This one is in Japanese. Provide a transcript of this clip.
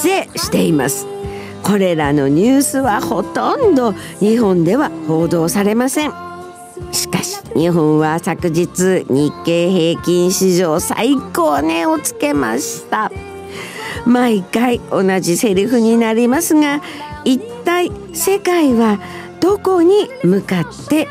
生しています。これらのニュースはほとんど日本では報道されません。しかし日本は昨日日経平均市場最高値をつけました。毎回同じセリフになりますが、一体世界はどこに向かって